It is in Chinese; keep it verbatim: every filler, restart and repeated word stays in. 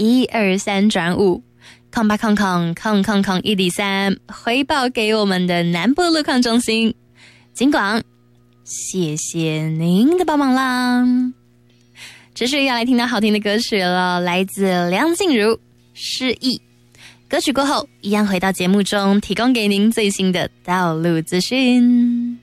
一二三转五，空八空空空空空一零三，回报给我们的南部路况中心。金广，谢谢您的帮忙啦！这是要来听到好听的歌曲了，来自梁静茹《失忆》。歌曲过后，一样回到节目中，提供给您最新的道路资讯。